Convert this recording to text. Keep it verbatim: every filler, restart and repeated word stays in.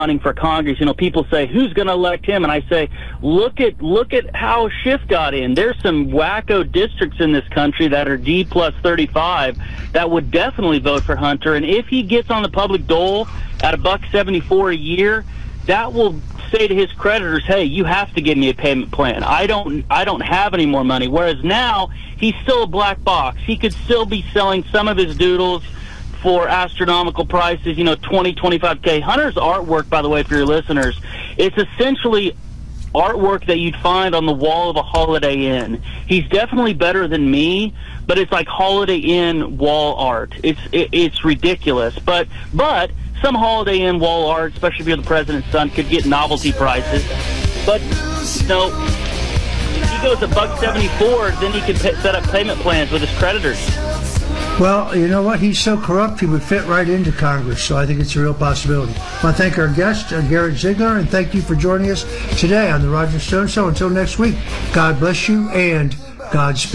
running for Congress, you know, people say, who's going to elect him? And I say, look at look at how Schiff got in. There's some wacko districts in this country that are D plus thirty-five that would definitely vote for Hunter. And if he gets on the public dole at a buck seventy-four a year, that will say to his creditors, hey, you have to give me a payment plan. I don't I don't have any more money. Whereas now, he's still a black box. He could still be selling some of his doodles for astronomical prices, you know, twenty, twenty-five K. Hunter's artwork, by the way, for your listeners, it's essentially artwork that you'd find on the wall of a Holiday Inn. He's definitely better than me, but it's like Holiday Inn wall art. It's it, it's ridiculous. But but some Holiday Inn wall art, especially if you're the president's son, could get novelty prices. But you know, if he goes a buck seventy-four, then he can pay, set up payment plans with his creditors. Well, you know what? He's so corrupt, he would fit right into Congress, so I think it's a real possibility. I want to thank our guest, uh, Garrett Ziegler, and thank you for joining us today on The Roger Stone Show. Until next week, God bless you and Godspeed.